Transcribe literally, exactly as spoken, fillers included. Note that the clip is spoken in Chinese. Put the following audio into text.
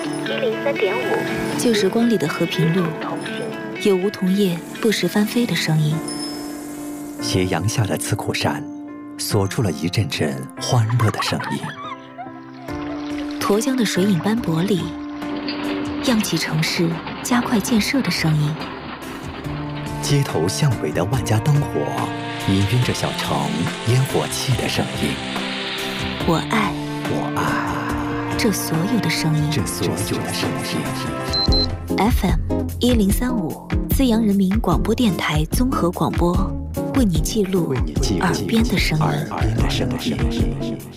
一零三点五， 旧时光里的和平路，有梧桐叶不时翻飞的声音。 斜阳下的刺口山，锁住了一阵阵欢乐的声音。 沱江的水影斑驳里，漾起城市加快建设的声音。 街头巷尾的万家灯火，氤氲着小城烟火气的声音。 我爱， 我爱这所有的声音， 这所有的声音。 F M 一零三五，资阳人民广播电台综合广播，为你记录耳边的声音。 耳边的声音。